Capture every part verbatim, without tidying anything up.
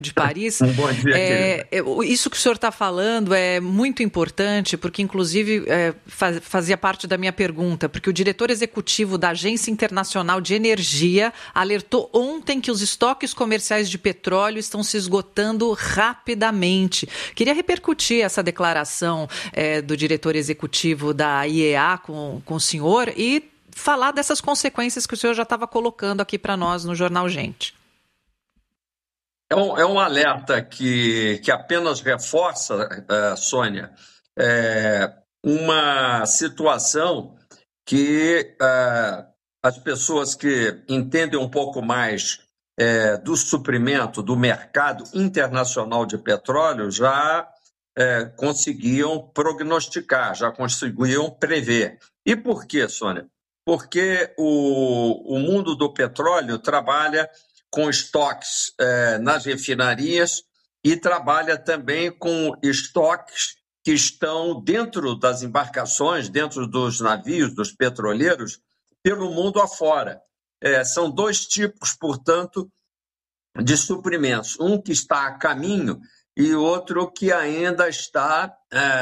de Paris. Um bom dia, é, isso que o senhor está falando é muito importante, porque inclusive é, faz, fazia parte da minha pergunta, porque o diretor executivo da Agência Internacional de Energia alertou ontem que os estoques comerciais de petróleo estão se esgotando rapidamente. Queria repercutir essa declaração é, do diretor executivo da I E A com, com o senhor e falar dessas consequências que o senhor já estava colocando aqui para nós no Jornal Gente. É um, é um alerta que, que apenas reforça, uh, Sônia, é, uma situação que uh, as pessoas que entendem um pouco mais é, do suprimento do mercado internacional de petróleo já é, conseguiam prognosticar, já conseguiam prever. E por quê, Sônia? Porque o, o mundo do petróleo trabalha com estoques eh, nas refinarias e trabalha também com estoques que estão dentro das embarcações, dentro dos navios, dos petroleiros, pelo mundo afora. Eh, são dois tipos, portanto, de suprimentos. Um que está a caminho e outro que ainda está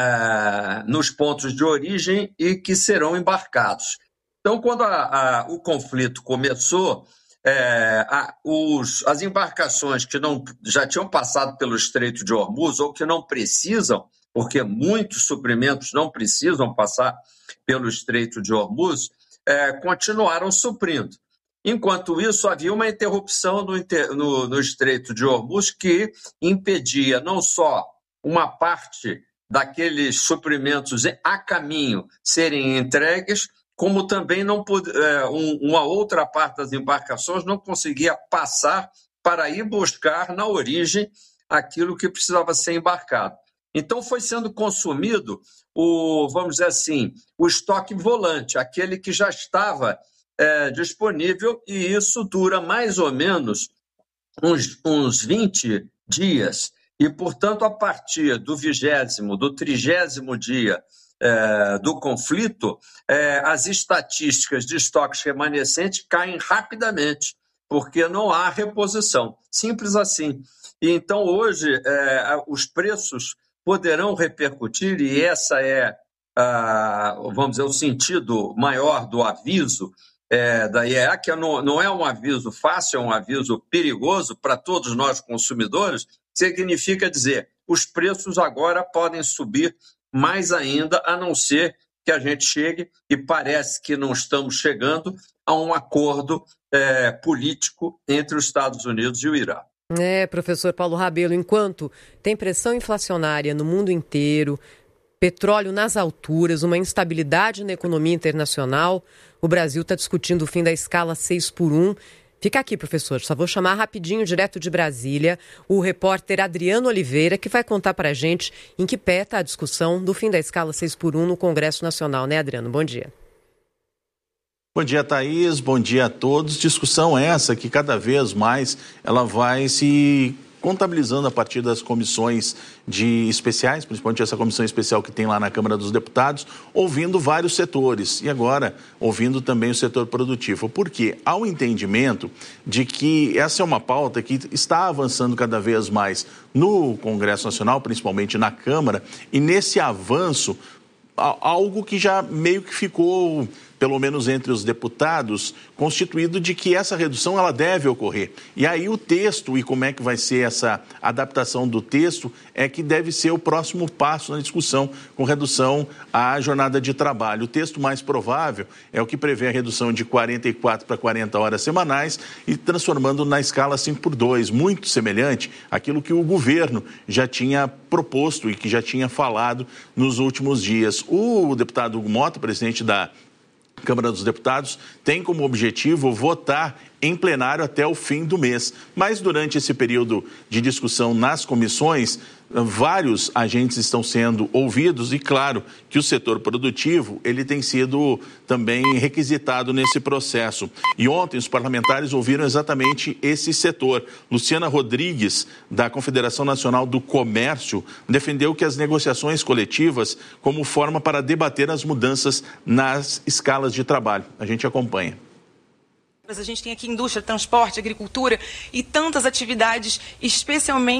eh, nos pontos de origem e que serão embarcados. Então, quando a, a, o conflito começou, É, a, os, as embarcações que não, já tinham passado pelo Estreito de Hormuz ou que não precisam, porque muitos suprimentos não precisam passar pelo Estreito de Hormuz, é, continuaram suprindo. Enquanto isso, havia uma interrupção no, no, no Estreito de Hormuz que impedia não só uma parte daqueles suprimentos a caminho serem entregues, como também não pode, é, um, uma outra parte das embarcações não conseguia passar para ir buscar na origem aquilo que precisava ser embarcado. Então foi sendo consumido o, vamos dizer assim, o estoque volante, aquele que já estava é, disponível, e isso dura mais ou menos uns, uns vinte dias. E, portanto, a partir do vigésimo, do trigésimo dia É, do conflito, é, as estatísticas de estoques remanescentes caem rapidamente, porque não há reposição. Simples assim. E então, hoje, é, os preços poderão repercutir, e essa é, a, vamos dizer, o sentido maior do aviso é, da I E A, que não, não é um aviso fácil, é um aviso perigoso para todos nós consumidores. Significa dizer, os preços agora podem subir mais ainda, a não ser que a gente chegue, e parece que não estamos chegando, a um acordo é, político entre os Estados Unidos e o Irã. É, professor Paulo Rabelo, enquanto tem pressão inflacionária no mundo inteiro, petróleo nas alturas, uma instabilidade na economia internacional, o Brasil está discutindo o fim da escala seis por um. Fica aqui, professor, só vou chamar rapidinho, direto de Brasília, o repórter Adriano Oliveira, que vai contar para a gente em que pé está a discussão do fim da escala seis por um no Congresso Nacional, né, Adriano? Bom dia. Bom dia, Thaís, bom dia a todos. Discussão essa que cada vez mais ela vai se contabilizando a partir das comissões de especiais, principalmente essa comissão especial que tem lá na Câmara dos Deputados, ouvindo vários setores e agora ouvindo também o setor produtivo. Porque há um entendimento de que essa é uma pauta que está avançando cada vez mais no Congresso Nacional, principalmente na Câmara, e nesse avanço, algo que já meio que ficou, pelo menos entre os deputados, constituído de que essa redução ela deve ocorrer. E aí o texto e como é que vai ser essa adaptação do texto é que deve ser o próximo passo na discussão com redução à jornada de trabalho. O texto mais provável é o que prevê a redução de quarenta e quatro para quarenta horas semanais e transformando na escala cinco por dois, muito semelhante àquilo que o governo já tinha proposto e que já tinha falado nos últimos dias. O deputado Hugo Mota, presidente da Câmara dos Deputados, tem como objetivo votar em plenário até o fim do mês. Mas durante esse período de discussão nas comissões, vários agentes estão sendo ouvidos e, claro, que o setor produtivo ele tem sido também requisitado nesse processo. E ontem os parlamentares ouviram exatamente esse setor. Luciana Rodrigues, da Confederação Nacional do Comércio, defendeu que as negociações coletivas como forma para debater as mudanças nas escalas de trabalho. A gente acompanha. A gente tem aqui indústria, transporte, agricultura e tantas atividades, especialmente